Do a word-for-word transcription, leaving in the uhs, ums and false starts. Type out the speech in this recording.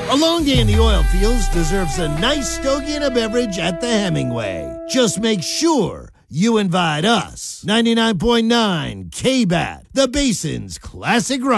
A long day in the oil fields deserves a nice stogie and a beverage at the Hemingway. Just make sure you invite us. ninety-nine point nine K-B A T, the Basin's classic rock.